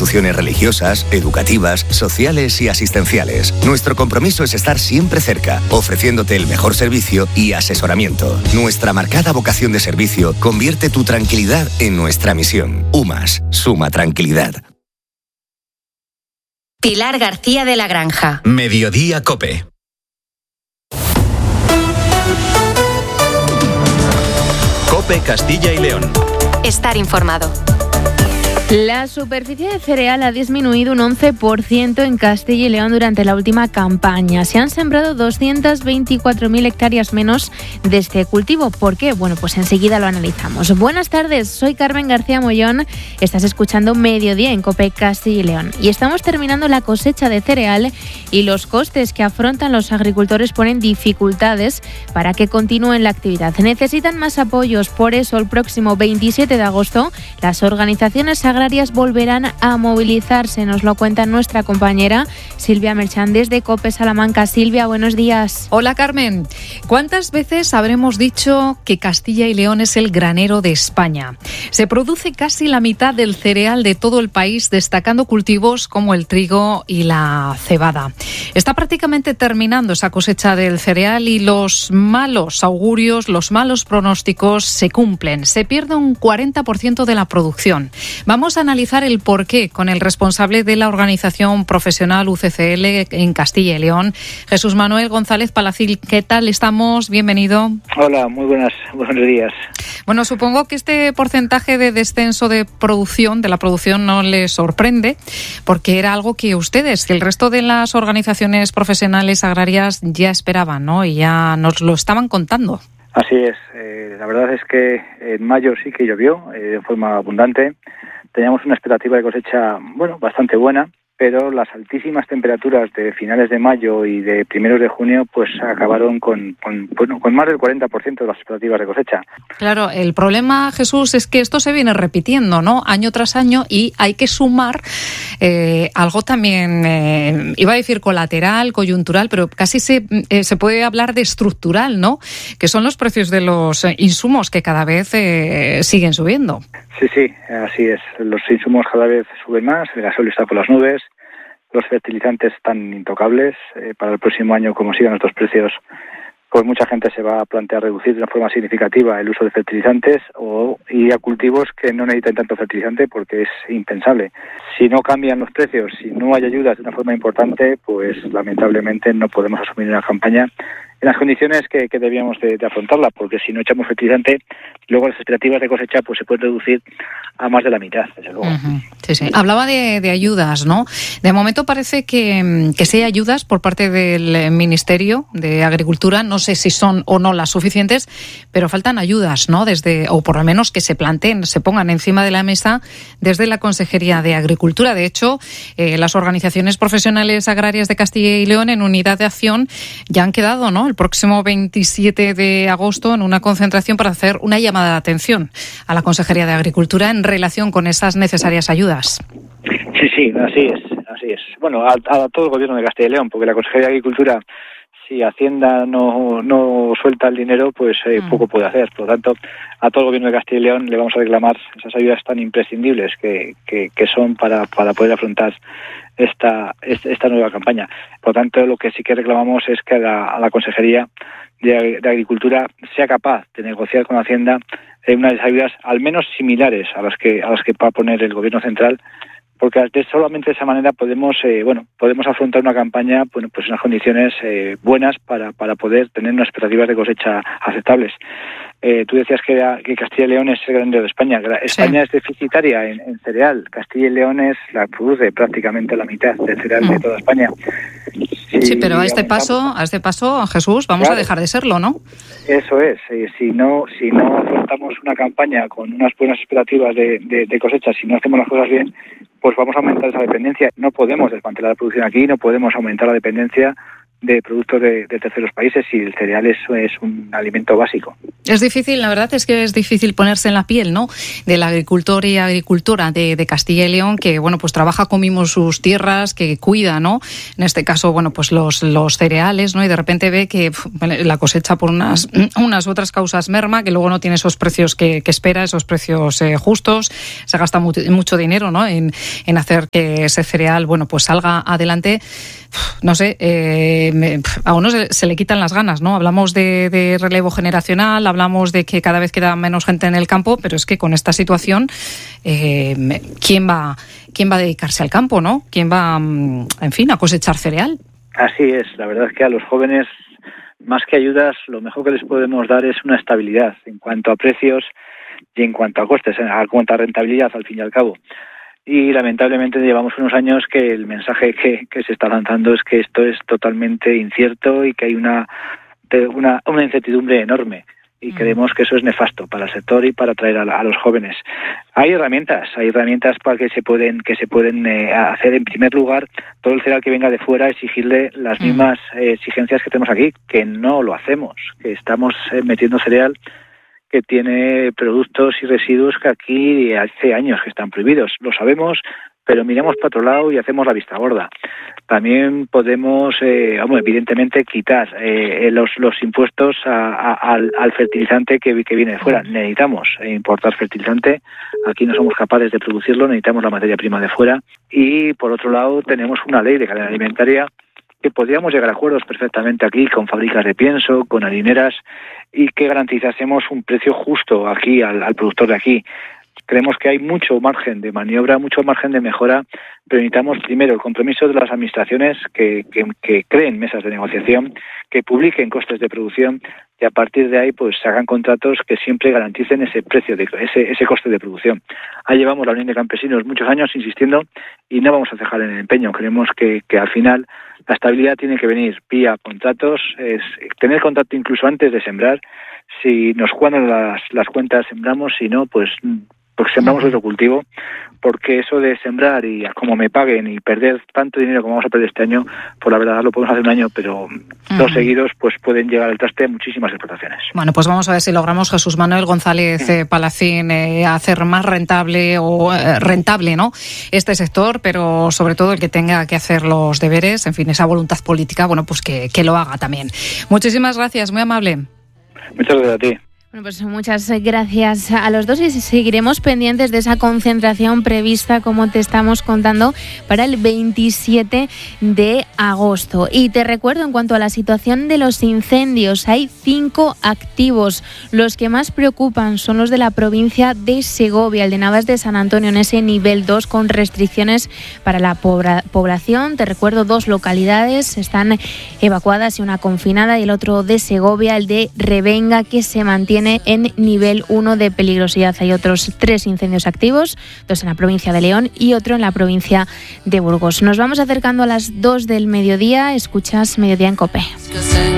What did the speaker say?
instituciones religiosas, educativas, sociales y asistenciales. Nuestro compromiso es estar siempre cerca, ofreciéndote el mejor servicio y asesoramiento. Nuestra marcada vocación de servicio convierte tu tranquilidad en nuestra misión. UMAS, suma tranquilidad. Pilar García de la Granja. Mediodía COPE. COPE Castilla y León. Estar informado. La superficie de cereal ha disminuido un 11% en Castilla y León durante la última campaña. Se han sembrado 224.000 hectáreas menos de este cultivo. ¿Por qué? Bueno, pues enseguida lo analizamos. Buenas tardes, soy Carmen García Mollón. Estás escuchando Mediodía en COPE Castilla y León. Y estamos terminando la cosecha de cereal y los costes que afrontan los agricultores ponen dificultades para que continúen la actividad. Necesitan más apoyos. Por eso, el próximo 27 de agosto, las organizaciones agrarias volverán a movilizarse. Nos lo cuenta nuestra compañera Silvia Merchán desde COPE Salamanca. Silvia, buenos días. Hola, Carmen. ¿Cuántas veces habremos dicho que Castilla y León es el granero de España? Se produce casi la mitad del cereal de todo el país, destacando cultivos como el trigo y la cebada. Está prácticamente terminando esa cosecha del cereal y los malos augurios, los malos pronósticos se cumplen. Se pierde un 40% de la producción. Vamos a analizar el porqué con el responsable de la organización profesional UCCL en Castilla y León, Jesús Manuel González Palacín. ¿Qué tal estamos? Bienvenido. Hola, muy buenos días. Bueno, supongo que este porcentaje de descenso de la producción no les sorprende, porque era algo que ustedes, que el resto de las organizaciones profesionales agrarias ya esperaban, ¿no? Y ya nos lo estaban contando. Así es. La verdad es que en mayo sí que llovió de forma abundante. Teníamos una expectativa de cosecha, bastante buena, pero las altísimas temperaturas de finales de mayo y de primeros de junio pues acabaron con más del 40% de las expectativas de cosecha. Claro, el problema, Jesús, es que esto se viene repitiendo, ¿no? Año tras año, y hay que sumar algo también, iba a decir colateral, coyuntural, pero casi se puede hablar de estructural, ¿no? Que son los precios de los insumos que cada vez siguen subiendo. Sí, así es. Los insumos cada vez suben más, el gasóleo está por las nubes, los fertilizantes están intocables. Para el próximo año, como sigan estos precios, pues mucha gente se va a plantear reducir de una forma significativa el uso de fertilizantes o ir a cultivos que no necesiten tanto fertilizante, porque es impensable. Si no cambian los precios, si no hay ayudas de una forma importante, pues lamentablemente no podemos asumir una campaña en las condiciones que debíamos de afrontarla, porque si no echamos fertilizante, luego las expectativas de cosecha pues se pueden reducir a más de la mitad, desde luego. Uh-huh. Sí. Hablaba de ayudas, ¿no? De momento parece que sí hay ayudas por parte del Ministerio de Agricultura. No sé si son o no las suficientes, pero faltan ayudas, ¿no? O por lo menos que se planteen, se pongan encima de la mesa desde la Consejería de Agricultura. De hecho, las organizaciones profesionales agrarias de Castilla y León en unidad de acción ya han quedado, ¿no?, el próximo 27 de agosto en una concentración para hacer una llamada de atención a la Consejería de Agricultura en relación con esas necesarias ayudas. Sí, así es. Bueno, a todo el gobierno de Castilla y León, porque la Consejería de Agricultura, si Hacienda no suelta el dinero, pues poco puede hacer. Por lo tanto, a todo el gobierno de Castilla y León le vamos a reclamar esas ayudas tan imprescindibles que son para poder afrontar esta nueva campaña. Por lo tanto, lo que sí que reclamamos es que a la Consejería de Agricultura sea capaz de negociar con Hacienda unas ayudas al menos similares a las que va a poner el Gobierno central, porque solamente de esa manera podemos afrontar una campaña pues en unas condiciones buenas para poder tener unas expectativas de cosecha aceptables. Tú decías que Castilla y León es el granero de España. España es deficitaria en cereal. Castilla y León produce prácticamente la mitad del cereal de toda España. Sí, pero a este paso, Jesús, vamos a dejar de serlo, ¿no? Eso es. Si no afrontamos una campaña con unas buenas expectativas de cosecha, si no hacemos las cosas bien, pues vamos a aumentar esa dependencia. No podemos desmantelar la producción aquí, no podemos aumentar la dependencia de productos de terceros países, y el cereal es un alimento básico. Es difícil, la verdad es que es difícil ponerse en la piel, ¿no?, del agricultor y agricultora de Castilla y León, que, bueno, pues trabaja con mimo sus tierras, que cuida, ¿no?, en este caso, bueno, pues los cereales, ¿no?, y de repente ve que la cosecha por unas u otras causas merma, que luego no tiene esos precios que espera, esos precios justos, se gasta mucho dinero, ¿no?, en hacer que ese cereal, bueno, pues salga adelante. No sé, a uno se le quitan las ganas, ¿no? Hablamos de relevo generacional, hablamos de que cada vez queda menos gente en el campo, pero es que con esta situación, ¿quién va a dedicarse al campo, ¿no? ¿Quién va, en fin, a cosechar cereal? Así es, la verdad es que a los jóvenes, más que ayudas, lo mejor que les podemos dar es una estabilidad en cuanto a precios y en cuanto a costes, en cuanto a rentabilidad, al fin y al cabo. Y lamentablemente llevamos unos años que el mensaje que se está lanzando es que esto es totalmente incierto y que hay una incertidumbre enorme, y creemos que eso es nefasto para el sector y para atraer a los jóvenes. Hay herramientas para que se pueden hacer. En primer lugar, todo el cereal que venga de fuera, exigirle las mismas exigencias que tenemos aquí, que no lo hacemos, que estamos metiendo cereal que tiene productos y residuos que aquí hace años que están prohibidos. Lo sabemos, pero miramos para otro lado y hacemos la vista gorda. También podemos, evidentemente, quitar los impuestos al fertilizante que viene de fuera. Necesitamos importar fertilizante. Aquí no somos capaces de producirlo, necesitamos la materia prima de fuera. Y, por otro lado, tenemos una ley de cadena alimentaria que podríamos llegar a acuerdos perfectamente aquí con fábricas de pienso, con harineras, y que garantizásemos un precio justo aquí al productor de aquí. Creemos que hay mucho margen de maniobra, mucho margen de mejora, pero necesitamos primero el compromiso de las administraciones que creen mesas de negociación, que publiquen costes de producción, y a partir de ahí pues se hagan contratos que siempre garanticen ese precio, ese coste de producción. Ahí llevamos la Unión de Campesinos muchos años insistiendo y no vamos a cejar en el empeño. Creemos que al final la estabilidad tiene que venir vía contratos, es tener contrato incluso antes de sembrar. Si nos cuadran las cuentas, sembramos; si no, pues sembramos otro cultivo, porque eso de sembrar y a como me paguen y perder tanto dinero como vamos a perder este año, pues la verdad lo podemos hacer un año, pero dos seguidos pues pueden llegar al traste muchísimas explotaciones. Bueno, pues vamos a ver si logramos, Jesús Manuel González Palacín, hacer más rentable, ¿no?, este sector, pero sobre todo el que tenga que hacer los deberes, en fin, esa voluntad política, bueno, pues que lo haga también. Muchísimas gracias, muy amable. Muchas gracias a ti. Bueno, pues muchas gracias a los dos, y seguiremos pendientes de esa concentración prevista, como te estamos contando, para el 27 de agosto. Y te recuerdo, en cuanto a la situación de los incendios, hay 5 activos. Los que más preocupan son los de la provincia de Segovia, el de Navas de San Antonio, en ese nivel 2, con restricciones para la población. Te recuerdo, 2 localidades están evacuadas y una confinada, y el otro de Segovia, el de Revenga, que se mantiene en nivel 1 de peligrosidad. Hay otros 3 incendios activos, 2 en la provincia de León y otro en la provincia de Burgos. Nos vamos acercando a las 2 del mediodía. Escuchas Mediodía en COPE.